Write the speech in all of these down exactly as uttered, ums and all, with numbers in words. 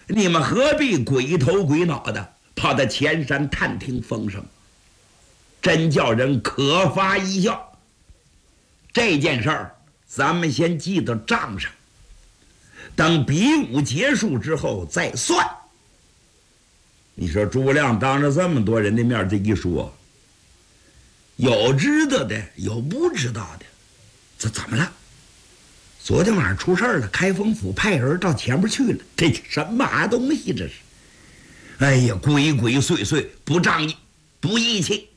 你们何必鬼头鬼脑的跑到前山探听风声？真叫人可发一笑。这件事儿咱们先记到账上，等比武结束之后再算。你说诸葛亮当着这么多人的面这一说，有知道的，有不知道的。这怎么了？昨天晚上出事了，开封府派人到前边去了，这什么东西这是？哎呀，鬼鬼祟祟，不仗义，不义气。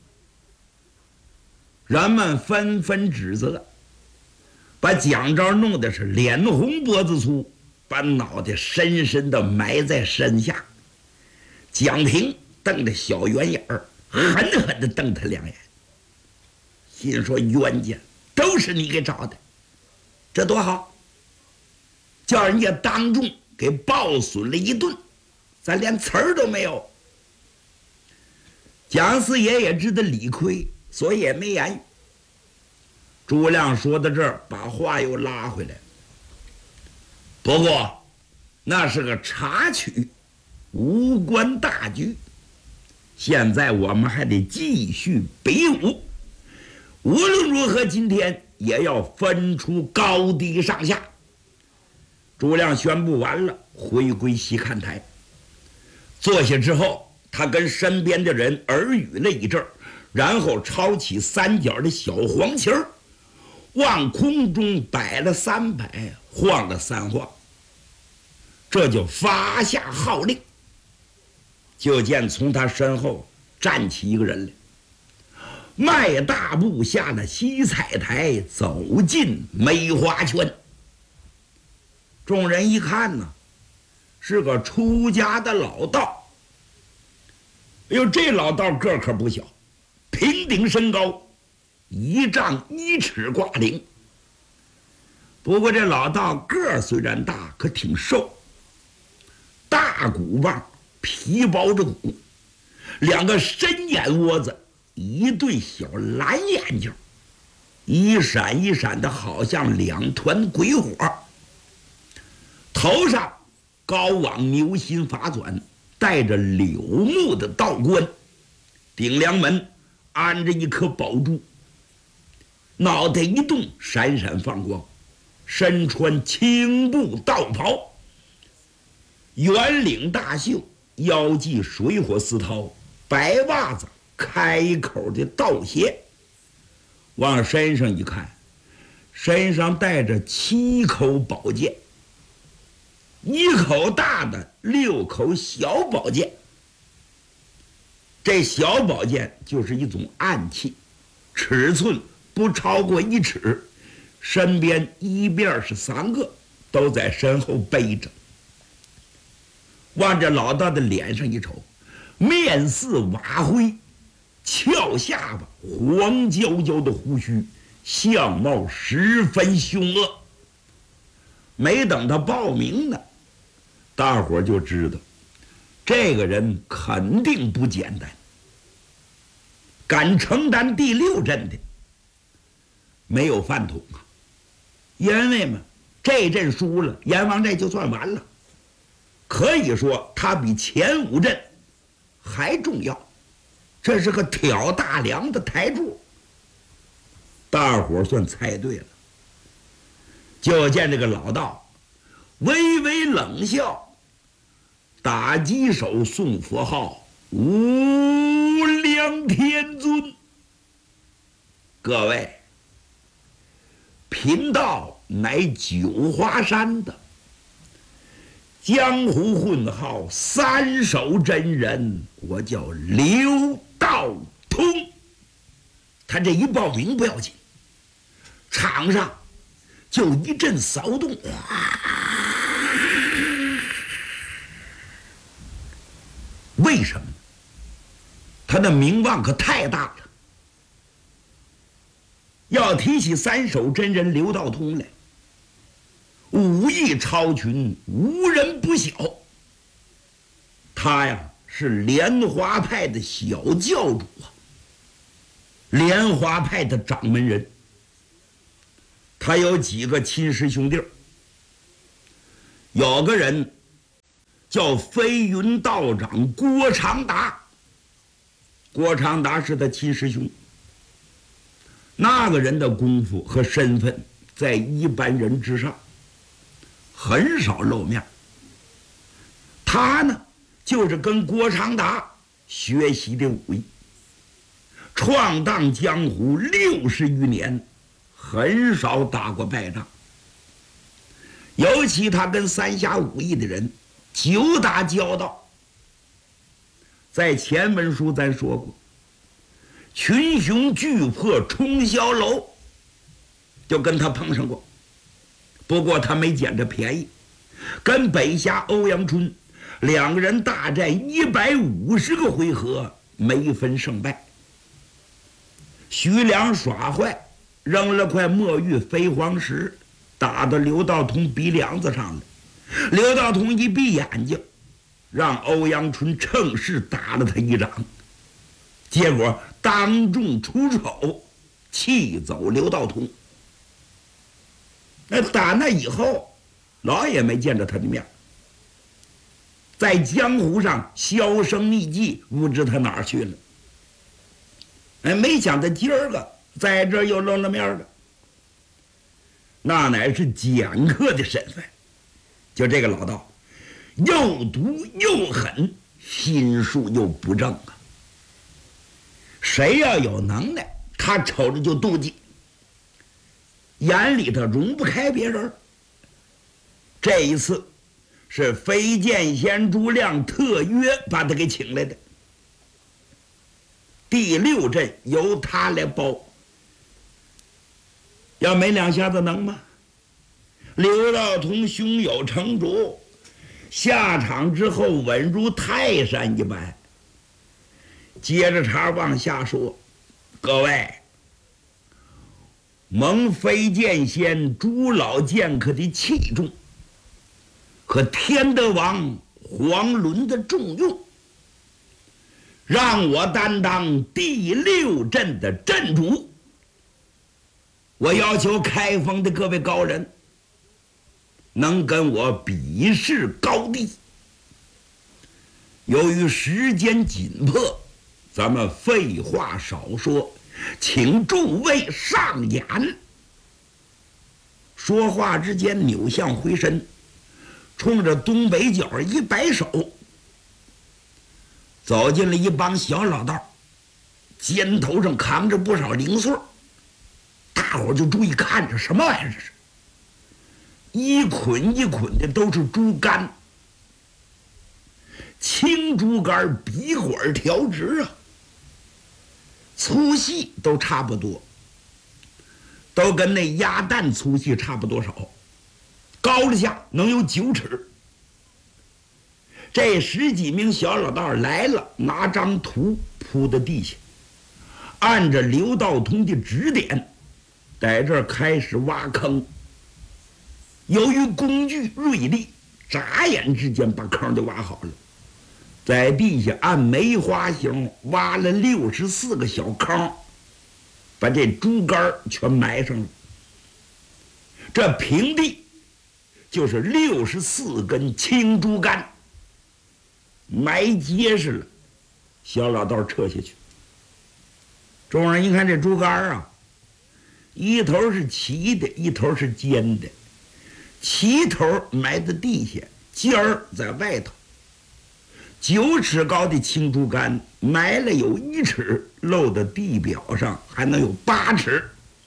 人们纷纷指责，把蒋昭弄得是脸红脖子粗，把脑袋深深的埋在身下。蒋平瞪着小圆眼儿，狠狠地瞪他两眼，心说冤家都是你给找的，这多好，叫人家当众给暴损了一顿，咱连词儿都没有。蒋四爷也知道理亏，所以也没言语。诸葛亮说到这儿，把话又拉回来。不过那是个插曲，无关大局。现在我们还得继续比武，无论如何今天也要分出高低上下。诸葛亮宣布完了，回归西看台，坐下之后，他跟身边的人耳语了一阵，然后抄起三角的小黄旗儿，往空中摆了三摆，晃了三晃，这就发下号令。就见从他身后站起一个人来，迈大步下了西彩台，走进梅花圈。众人一看呢，是个出家的老道。哎呦，这老道个可不小，平顶身高，一丈一尺挂零。不过这老道个虽然大，可挺瘦，大骨棒，皮包着骨，两个深眼窝子，一对小蓝眼睛，一闪一闪的，好像两团鬼火。头上高往牛心发转，戴着柳木的道冠，顶梁门安着一颗宝珠，脑袋一动闪闪放光，身穿青布道袍，圆领大袖，腰系水火丝绦，白袜子，开口的道鞋。往身上一看，身上带着七口宝剑，一口大的，六口小宝剑。这小宝剑就是一种暗器，尺寸不超过一尺，身边一边是三个，都在身后背着。往这老道的脸上一瞅，面似瓦灰，翘下巴，黄焦焦的胡须，相貌十分凶恶。没等他报名呢，大伙就知道这个人肯定不简单。敢承担第六阵的没有饭桶啊，因为嘛，这阵输了，阎王寨就算完了。可以说他比前五阵还重要，这是个挑大梁的台柱。大伙算猜对了。就见这个老道微微冷笑，打几手诵佛号，无量天尊。各位，贫道乃九华山的江湖混号三手真人，我叫刘道通。他这一报名不要紧，场上就一阵骚动。为什么？他的名望可太大了。要提起三手真人刘道通来，武艺超群，无人不晓。他呀是莲花派的小教主啊，莲花派的掌门人。他有几个亲师兄弟，有个人叫飞云道长郭长达。郭长达是他亲师兄，那个人的功夫和身份在一般人之上，很少露面。他呢，就是跟郭长达学习的武艺，闯荡江湖六十余年，很少打过败仗。尤其他跟三峡武艺的人久打交道。在前文书咱说过，群雄巨破冲霄楼，就跟他碰上过。不过他没捡着便宜，跟北峡欧阳春两个人大战一百五十个回合，没分胜败。徐良耍坏，扔了块墨玉飞黄石，打到刘道通鼻梁子上了。刘道通一闭眼睛，让欧阳春趁势打了他一掌，结果当众出手，气走刘道通。那打那以后，老也没见着他的面，在江湖上销声匿迹，不知他哪儿去了。哎，没想到今儿个在这儿又露了面了，那乃是剑客的身份。就这个老道，又毒又狠，心术又不正啊。谁要有能耐，他瞅着就妒忌，眼里头容不开别人。这一次是飞剑仙朱亮特约把他给请来的，第六阵由他来包。要没两下子能吗？刘道通胸有成竹，下场之后稳如泰山一般。接着茬往下说，各位，蒙飞剑仙朱老剑客的器重和天德王黄伦的重用，让我担当第六阵的阵主。我要求开封的各位高人能跟我比试高低。由于时间紧迫，咱们废话少说，请诸位上演。说话之间扭向回身，冲着东北角一摆手，走进了一帮小老道，肩头上扛着不少零碎，大伙就注意看着，什么玩意儿这是？一捆一捆的都是猪肝，青猪肝笔管调直啊，粗细都差不多，都跟那鸭蛋粗细差不多少，高了下能有九尺。这十几名小老道来了，拿张图铺在地下，按着刘道通的指点，在这儿开始挖坑。由于工具锐利，眨眼之间把坑就挖好了，在地下按梅花形挖了六十四个小坑，把这猪肝全埋上了。这平地就是六十四根青猪肝，埋结实了，小老道撤下去。众人一看这猪肝啊，一头是齐的，一头是尖的，齐头埋在地下，尖儿在外头。九尺高的青竹竿埋了有一尺，露到地表上还能有八尺。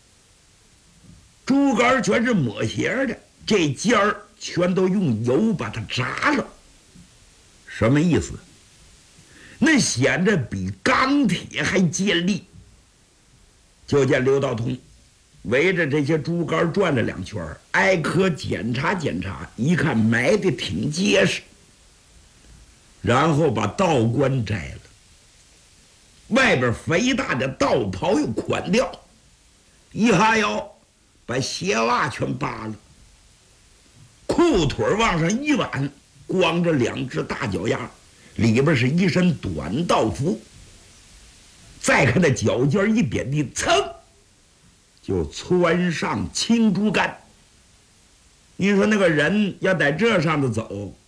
竹竿全是抹斜的，这尖儿全都用油把它炸了。什么意思？那显着比钢铁还尖利。就见刘道通围着这些竹竿转了两圈，挨颗检查检查，一看埋的挺结实，然后把道冠摘了，外边肥大的道袍又捆掉，一哈腰把鞋袜全扒了，裤腿往上一挽，光着两只大脚丫，里边是一身短道服。再看那脚尖一点地，噌就窜上青竹竿。你说那个人要在这上头走，